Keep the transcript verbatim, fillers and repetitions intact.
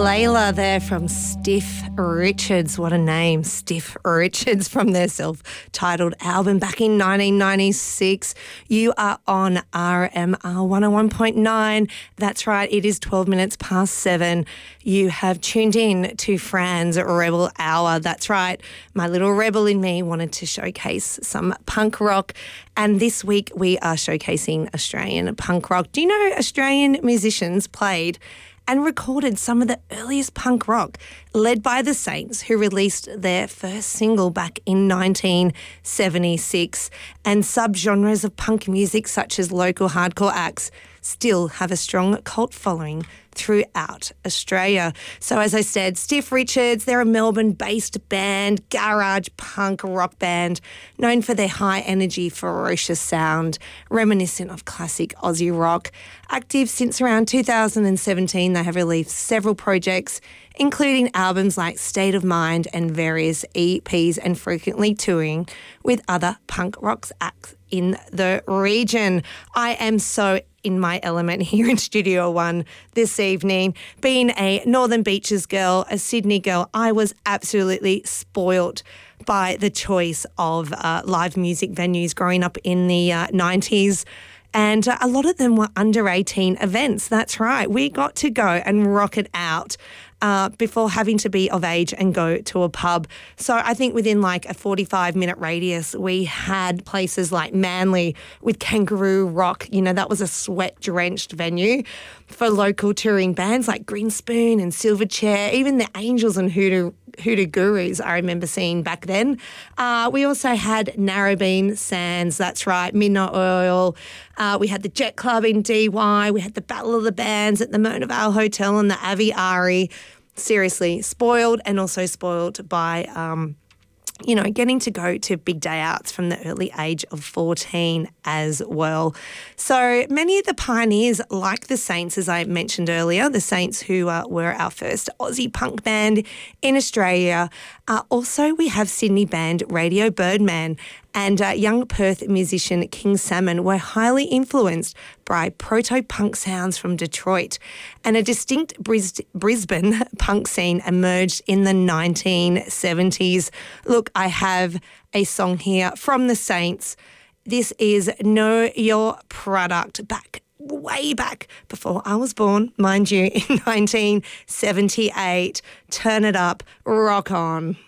Layla there from Stiff Richards. What a name, Stiff Richards, from their self-titled album back in nineteen ninety-six. You are on R M R one oh one point nine. That's right, it is twelve minutes past seven. You have tuned in to Fran's Rebel Hour. That's right, my little rebel in me wanted to showcase some punk rock. And this week we are showcasing Australian punk rock. Do you know Australian musicians played and recorded some of the earliest punk rock, led by the Saints, who released their first single back in nineteen seventy-six. And subgenres of punk music, such as local hardcore acts, still have a strong cult following throughout Australia. So as I said, Stiff Richards, they're a Melbourne-based band, garage punk rock band, known for their high-energy, ferocious sound, reminiscent of classic Aussie rock. Active since around two thousand seventeen, they have released several projects, including albums like State of Mind and various E Ps, and frequently touring with other punk rock acts in the region. I am so in my element here in Studio One this evening. Being a Northern Beaches girl, a Sydney girl, I was absolutely spoilt by the choice of uh, live music venues growing up in the uh, nineties. And uh, a lot of them were under eighteen events. That's right. We got to go and rock it out uh, before having to be of age and go to a pub. So I think within like a forty-five minute radius, we had places like Manly with Kangaroo Rock. You know, that was a sweat-drenched venue for local touring bands like Green Spoon and Silverchair, even the Angels and Hoodoo, Hoodoo Gurus I remember seeing back then. Uh, we also had Narrabeen Sands, that's right, Midnight Oil. Uh, we had the Jet Club in D Y. We had the Battle of the Bands at the Mona Vale Hotel and the Aviary. Seriously, spoiled, and also spoiled by um, you know, getting to go to big day outs from the early age of fourteen as well. So many of the pioneers, like the Saints, as I mentioned earlier, the Saints who uh, were our first Aussie punk band in Australia. Uh, also, we have Sydney band Radio Birdman and uh, young Perth musician King Salmon were highly influenced by proto-punk sounds from Detroit, and a distinct Bris- Brisbane punk scene emerged in the nineteen seventies. Look, I have a song here from the Saints. This is Know Your Product, back way back before I was born, mind you, in nineteen seventy-eight. Turn it up, rock on.